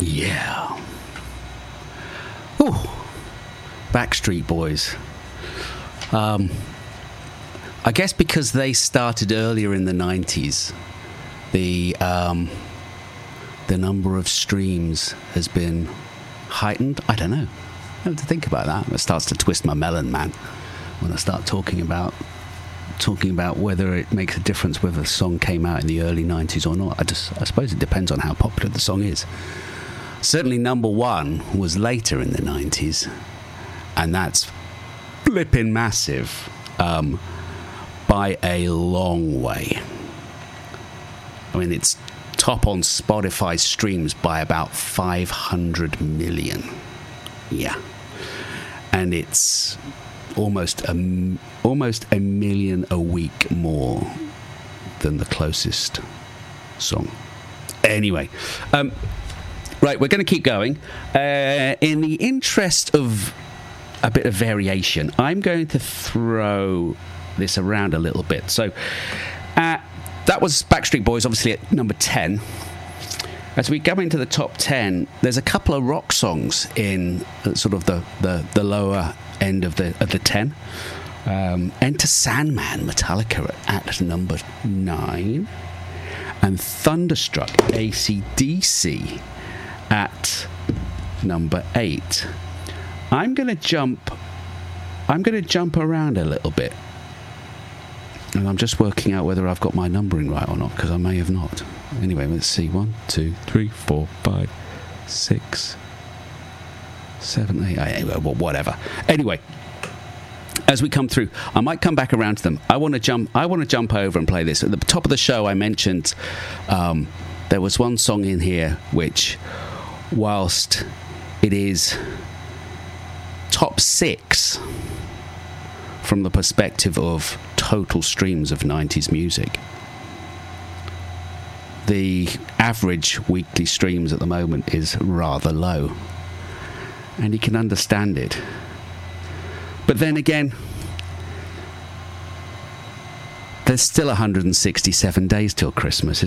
Yeah. Ooh. Backstreet Boys. I guess because they started earlier in the 90s, the number of streams has been heightened. I don't know. I have to think about that. It starts to twist my melon, man, when I start talking about whether it makes a difference whether the song came out in the early 90s or not. I suppose it depends on how popular the song is. Certainly number one was later in the 90s, and that's flipping massive by a long way. I mean, it's top on Spotify streams by about 500 million. Yeah. And it's almost a million a week more than the closest song. Anyway, right, we're going to keep going. In the interest of a bit of variation, I'm going to throw this around a little bit. So that was Backstreet Boys, obviously at number 10. As we go into the top 10, there's a couple of rock songs in sort of the lower end of the 10. Enter Sandman, Metallica at number 9, and Thunderstruck, AC/DC at number 8. I'm going to jump around a little bit, and I'm just working out whether I've got my numbering right or not, because I may have not. Anyway, let's see. 1, 2, 3, 4, 5, 6, 7, 8, whatever. Anyway, as we come through, I might come back around to them. I want to jump over and play this. At the top of the show, I mentioned there was one song in here which, whilst it is top 6 from the perspective of total streams of 90s music, the average weekly streams at the moment is rather low, and you can understand it. But then again, there's still 167 days till Christmas,